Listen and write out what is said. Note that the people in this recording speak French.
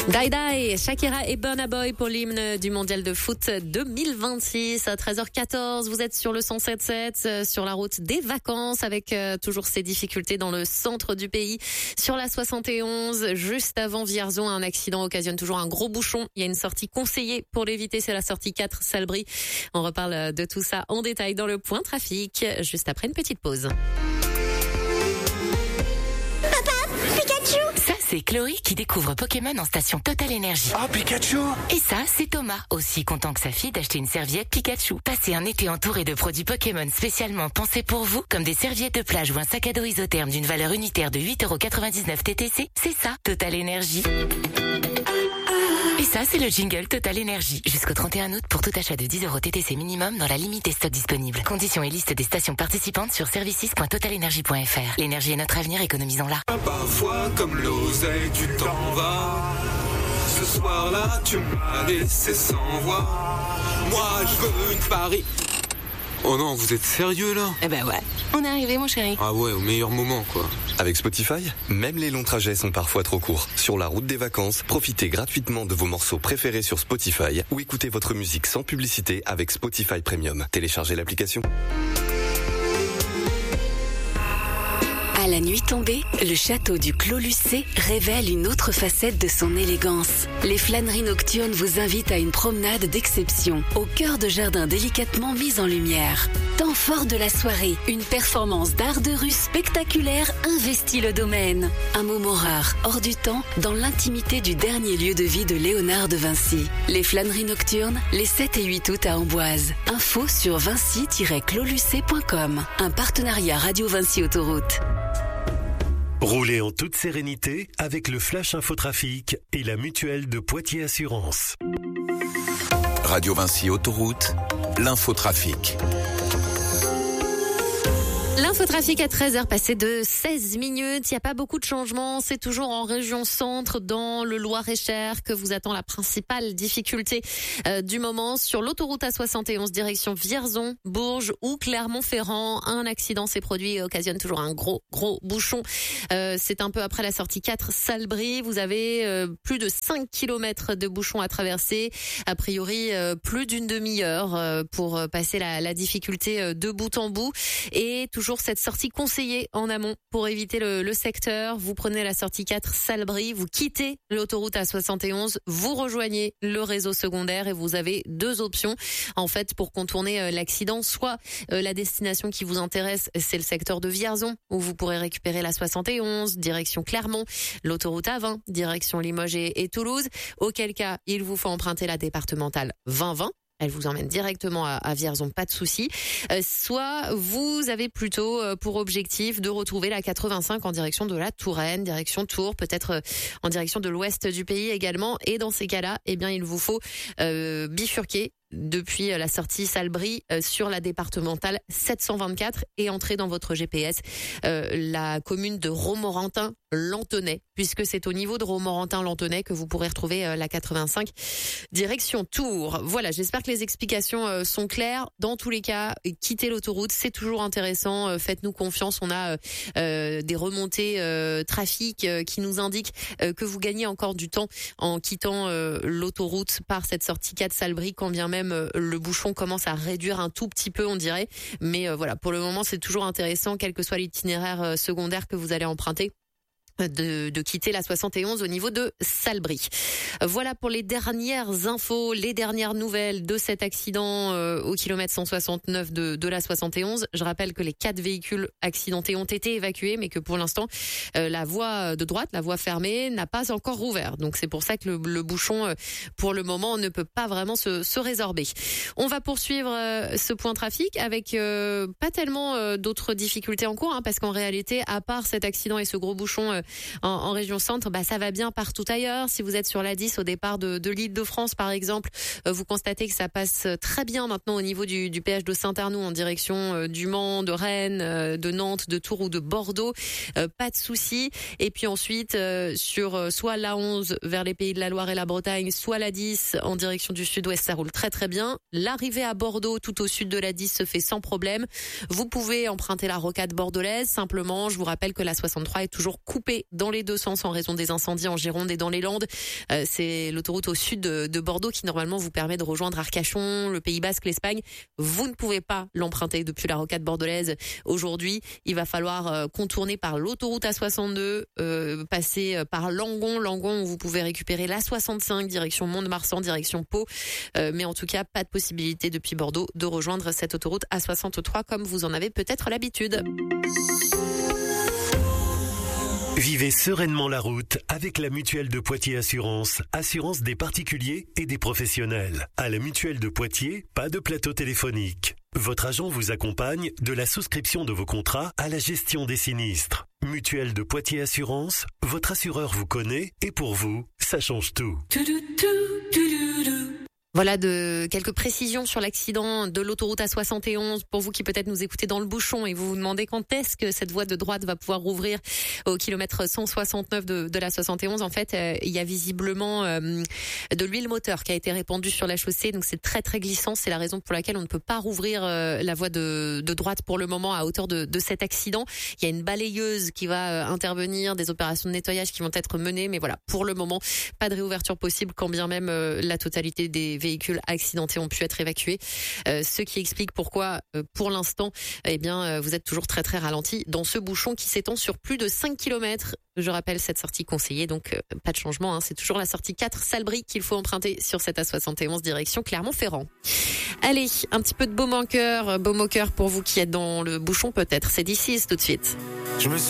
Die Die, Shakira et Burna Boy pour l'hymne du mondial de foot 2026 à 13h14. Vous êtes sur le 107.7 sur la route des vacances avec toujours ces difficultés dans le centre du pays. Sur la 71, juste avant Vierzon, un accident occasionne toujours un gros bouchon. Il y a une sortie conseillée pour l'éviter, c'est la sortie 4 Salbris. On reparle de tout ça en détail dans le point trafic juste après une petite pause. C'est Chloé qui découvre Pokémon en station Total Energy. Ah, Pikachu! Et ça, c'est Thomas, aussi content que sa fille d'acheter une serviette Pikachu. Passez un été entouré de produits Pokémon spécialement pensés pour vous, comme des serviettes de plage ou un sac à dos isotherme d'une valeur unitaire de 8,99€ TTC. C'est ça, Total Energy. Et ça, c'est le jingle Total Energy. Jusqu'au 31 août pour tout achat de 10€ TTC minimum dans la limite des stocks disponibles. Conditions et liste des stations participantes sur services.totalenergy.fr. L'énergie est notre avenir, économisons-la. Parfois, comme l'oseille, tu t'en vas. Ce soir-là, tu m'as laissé sans voix. Moi, je veux une Paris. Oh non, vous êtes sérieux là? Eh ben ouais, on est arrivé mon chéri. Ah ouais, au meilleur moment quoi. Avec Spotify, même les longs trajets sont parfois trop courts. Sur la route des vacances, profitez gratuitement de vos morceaux préférés sur Spotify ou écoutez votre musique sans publicité avec Spotify Premium. Téléchargez l'application. À la nuit tombée, le château du Clos Lucé révèle une autre facette de son élégance. Les flâneries nocturnes vous invitent à une promenade d'exception, au cœur de jardins délicatement mis en lumière. Temps fort de la soirée, une performance d'art de rue spectaculaire investit le domaine. Un moment rare, hors du temps, dans l'intimité du dernier lieu de vie de Léonard de Vinci. Les flâneries nocturnes, les 7 et 8 août à Amboise. Info sur vinci-closlucé.com. Un partenariat Radio Vinci Autoroute. Roulez en toute sérénité avec le Flash Infotrafic et la mutuelle de Poitiers Assurance. Radio Vinci Autoroute, l'infotrafic. L'infotrafic à 13h, passé de 16 minutes. Il n'y a pas beaucoup de changements. C'est toujours en région centre, dans le Loir-et-Cher, que vous attend la principale difficulté du moment. Sur l'autoroute A71, direction Vierzon, Bourges ou Clermont-Ferrand. Un accident s'est produit et occasionne toujours un gros bouchon. C'est un peu après la sortie 4 Salbris. Vous avez plus de 5 km de bouchons à traverser. A priori, plus d'une demi-heure pour passer la difficulté de bout en bout. Et toujours cette sortie conseillée en amont pour éviter le secteur. Vous prenez la sortie 4 Salbris, vous quittez l'autoroute A71, vous rejoignez le réseau secondaire et vous avez deux options en fait pour contourner l'accident. Soit la destination qui vous intéresse, c'est le secteur de Vierzon où vous pourrez récupérer la 71 direction Clermont, l'autoroute A20 direction Limoges et Toulouse. Auquel cas, il vous faut emprunter la départementale 2020. Elle vous emmène directement à Vierzon, pas de souci. Soit vous avez plutôt pour objectif de retrouver la 85 en direction de la Touraine, direction Tours, peut-être en direction de l'ouest du pays également. Et dans ces cas-là, eh bien, il vous faut bifurquer depuis la sortie Salbris sur la départementale 724 et entrer dans votre GPS la commune de Romorantin-Lanthenay, puisque c'est au niveau de Romorantin-Lanthenay que vous pourrez retrouver la 85 direction Tours. Voilà, j'espère que les explications sont claires. Dans tous les cas, quittez l'autoroute, c'est toujours intéressant. Faites-nous confiance, on a des remontées trafic qui nous indiquent que vous gagnez encore du temps en quittant l'autoroute par cette sortie 4 Salbris, quand bien même le bouchon commence à réduire un tout petit peu, on dirait. Mais voilà, pour le moment, c'est toujours intéressant, quel que soit l'itinéraire secondaire que vous allez emprunter, de quitter la 71 au niveau de Salbris. Voilà pour les dernières infos, les dernières nouvelles de cet accident au kilomètre 169 de la 71. Je rappelle que les 4 véhicules accidentés ont été évacués, mais que pour l'instant, la voie de droite, la voie fermée, n'a pas encore rouvert. Donc c'est pour ça que le bouchon, pour le moment, ne peut pas vraiment se résorber. On va poursuivre ce point trafic avec pas tellement d'autres difficultés en cours, parce qu'en réalité, à part cet accident et ce gros bouchon en région centre, ça va bien partout ailleurs. Si vous êtes sur la 10 au départ de l'Île-de-France par exemple, vous constatez que ça passe très bien maintenant au niveau du péage de Saint-Arnoux en direction du Mans, de Rennes, de Nantes, de Tours ou de Bordeaux. Pas de souci. Et puis ensuite sur soit la 11 vers les Pays de la Loire et la Bretagne, soit la 10 en direction du sud-ouest, ça roule très très bien. L'arrivée à Bordeaux tout au sud de la 10 se fait sans problème. Vous pouvez emprunter la rocade bordelaise. Simplement, je vous rappelle que la 63 est toujours coupée bouclée dans les deux sens en raison des incendies en Gironde et dans les Landes. C'est l'autoroute au sud de Bordeaux qui normalement vous permet de rejoindre Arcachon, le Pays Basque, l'Espagne. Vous ne pouvez pas l'emprunter depuis la rocade bordelaise aujourd'hui. Il va falloir contourner par l'autoroute A62, passer par Langon où vous pouvez récupérer la 65 direction Mont-de-Marsan, direction Pau. Mais en tout cas, pas de possibilité depuis Bordeaux de rejoindre cette autoroute A63 comme vous en avez peut-être l'habitude. Vivez sereinement la route avec la Mutuelle de Poitiers Assurance. Assurance des particuliers et des professionnels. À la Mutuelle de Poitiers, pas de plateau téléphonique. Votre agent vous accompagne de la souscription de vos contrats à la gestion des sinistres. Mutuelle de Poitiers Assurance, votre assureur vous connaît et pour vous, ça change tout. Voilà de quelques précisions sur l'accident de l'autoroute A71 pour vous qui peut-être nous écoutez dans le bouchon et vous vous demandez quand est-ce que cette voie de droite va pouvoir rouvrir au kilomètre 169 de la 71. En fait, il y a visiblement de l'huile moteur qui a été répandue sur la chaussée, donc c'est très très glissant. C'est la raison pour laquelle on ne peut pas rouvrir la voie de droite pour le moment à hauteur de cet accident. Il y a une balayeuse qui va intervenir, des opérations de nettoyage qui vont être menées, mais voilà, pour le moment, pas de réouverture possible quand bien même la totalité des véhicules accidentés ont pu être évacués. Ce qui explique pourquoi, pour l'instant, vous êtes toujours très très ralenti dans ce bouchon qui s'étend sur plus de 5 km. Je rappelle cette sortie conseillée, donc pas de changement. Hein, c'est toujours la sortie 4 Salbris qu'il faut emprunter sur cette A71 direction Clermont-Ferrand. Allez, un petit peu de Baume au cœur pour vous qui êtes dans le bouchon peut-être. C'est d'ici tout de suite.